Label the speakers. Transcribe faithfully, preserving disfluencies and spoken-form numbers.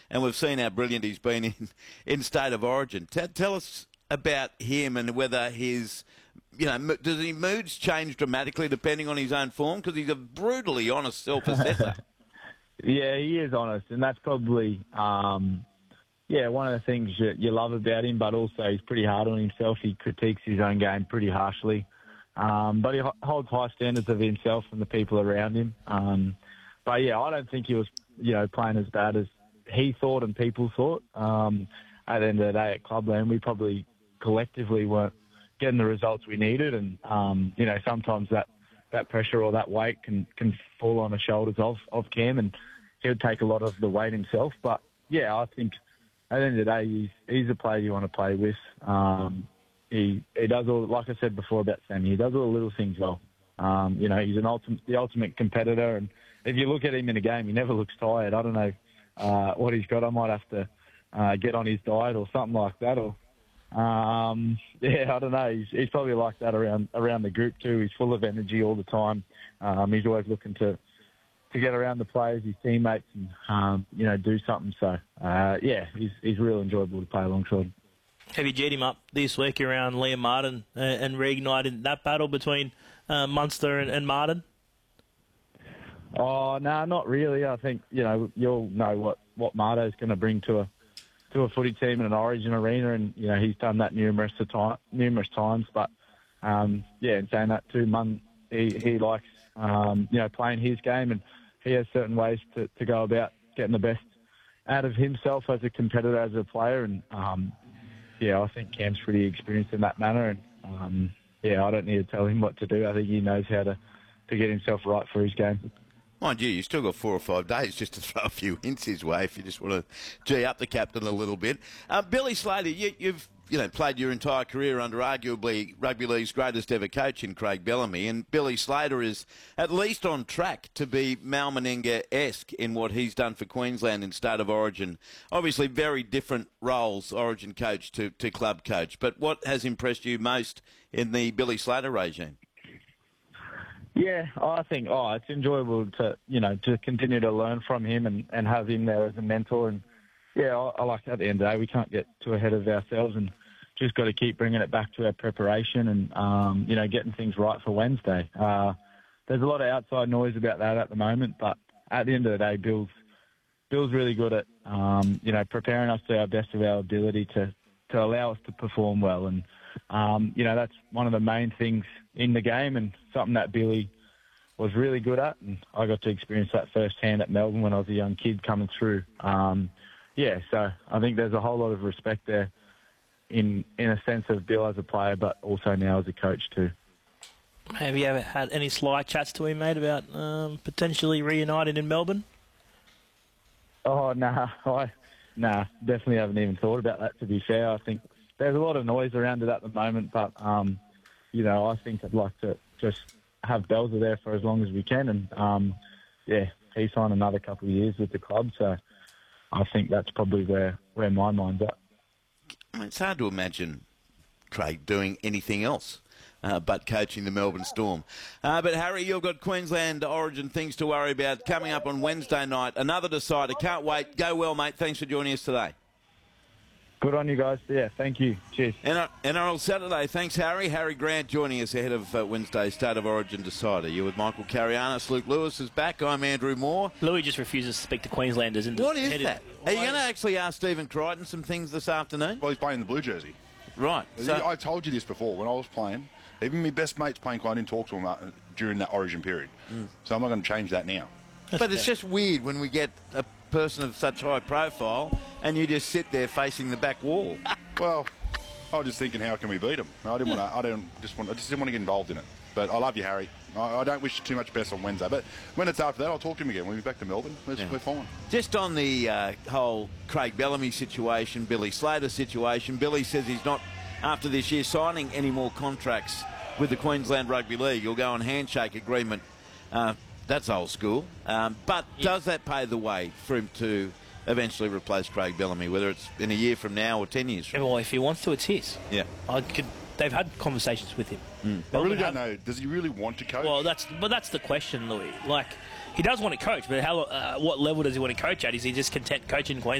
Speaker 1: and we've seen how brilliant he's been in, in State of Origin. T- tell us about him and whether his, you know, does his moods change dramatically depending on his own form? Because he's a brutally honest self-assessor.
Speaker 2: Yeah, he is honest, and that's probably, um, yeah, one of the things that you love about him, but also he's pretty hard on himself. He critiques his own game pretty harshly. Um, but he holds high standards of himself and the people around him. Um, but, yeah, I don't think he was, you know, playing as bad as he thought and people thought. Um, at the end of the day at Clubland, we probably collectively weren't getting the results we needed. And, um, you know, sometimes that, that pressure or that weight can, can fall on the shoulders of, of Cam, and he'll take a lot of the weight himself. But, yeah, I think at the end of the day, he's, he's a player you want to play with. Um, He he does all, like I said before about Sammy, he does all the little things well. Um, you know, he's an ultimate, the ultimate competitor, and if you look at him in a game, he never looks tired. I don't know uh, what he's got. I might have to uh, get on his diet or something like that. Or um, yeah, I don't know. He's, he's probably like that around around the group too. He's full of energy all the time. Um, he's always looking to to get around the players, his teammates, and um, you know, do something. So uh, yeah, he's he's real enjoyable to play alongside.
Speaker 3: Have you G'd him up this week around Liam Martin uh, and reigniting that battle between uh, Munster and, and Martin?
Speaker 2: Oh, no, not really. I think, you know, you'll know what, what Marto's going to bring to a to a footy team in an Origin arena, and, you know, he's done that numerous of time, numerous times. But, um, yeah, in saying that too, Mun, he, he likes, um, you know, playing his game, and he has certain ways to, to go about getting the best out of himself as a competitor, as a player, and, um, yeah, I think Cam's pretty experienced in that manner, and um, yeah, I don't need to tell him what to do. I think he knows how to, to get himself right for his game.
Speaker 1: Mind you, you've still got four or five days just to throw a few hints his way if you just want to gee up the captain a little bit. Uh, Billy Slater, you, you've you know played your entire career under arguably rugby league's greatest ever coach in Craig Bellamy, and Billy Slater is at least on track to be Mal Meninga-esque in what he's done for Queensland in State of Origin. Obviously, very different roles, Origin coach to, to club coach. But what has impressed you most in the Billy Slater regime?
Speaker 2: Yeah, I think oh, it's enjoyable to you know to continue to learn from him and, and have him there as a mentor. And yeah, I, I like at the end of the day we can't get too ahead of ourselves and just got to keep bringing it back to our preparation and um, you know getting things right for Wednesday. Uh, there's a lot of outside noise about that at the moment, but at the end of the day, Bill's Bill's really good at um, you know preparing us to our best of our ability to to allow us to perform well. And um, you know that's one of the main things in the game, and something that Billy was really good at, and I got to experience that firsthand at Melbourne when I was a young kid coming through. Um, yeah, so I think there's a whole lot of respect there in in a sense of Bill as a player, but also now as a coach too.
Speaker 3: Have you ever had any sly chats to him, mate, about um, potentially reuniting in Melbourne?
Speaker 2: Oh, nah, I, nah, definitely haven't even thought about that, to be fair. I think there's a lot of noise around it at the moment, but, um, you know, I think I'd like to just have Belzer there for as long as we can. And, um, yeah, he signed another couple of years with the club, so I think that's probably where, where my mind's at.
Speaker 1: I mean, it's hard to imagine Craig doing anything else uh, but coaching the Melbourne Storm. Uh, but, Harry, you've got Queensland Origin things to worry about coming up on Wednesday night. Another decider. Can't wait. Go well, mate. Thanks for joining us today.
Speaker 2: Good on you guys. Yeah, thank you. Cheers.
Speaker 1: N R L Saturday. Thanks, Harry. Harry Grant joining us ahead of uh, Wednesday's State of Origin decider. You with Michael Carianis. Luke Lewis is back. I'm Andrew Moore.
Speaker 3: Louis just refuses to speak to Queenslanders. And
Speaker 1: what is that? Are you going to actually ask Stephen Crichton some things this afternoon?
Speaker 4: Well, he's playing the blue jersey.
Speaker 1: Right. So
Speaker 4: I told you this before. When I was playing, even my best mates playing, I didn't talk to him uh, during that Origin period. Mm. So I'm not going to change that now.
Speaker 1: But it's just weird when we get a person of such high profile and you just sit there facing the back wall.
Speaker 4: Well, I was just thinking, how can we beat them? I didn't want to. I don't just want. I just didn't want to get involved in it. But I love you, Harry. I, I don't wish you too much best on Wednesday. But when it's after that, I'll talk to him again. We'll be back to Melbourne. Let's, yeah. We're fine.
Speaker 1: Just on the uh, whole Craig Bellamy situation, Billy Slater situation. Billy says he's not, after this year, signing any more contracts with the Queensland Rugby League. You'll go on handshake agreement. Uh, that's old school. Um, but yeah. Does that pay the way for him to eventually replace Craig Bellamy, whether it's in a year from now or ten years from now?
Speaker 3: Well, if he wants to, it's his.
Speaker 1: Yeah.
Speaker 3: I could, they've had conversations with him.
Speaker 4: Mm. I really don't know. Does he really want to coach?
Speaker 3: Well, that's but that's the question, Louis. Like, he does want to coach, but how? Uh, what level does he want to coach at? Is he just content coaching Queensland?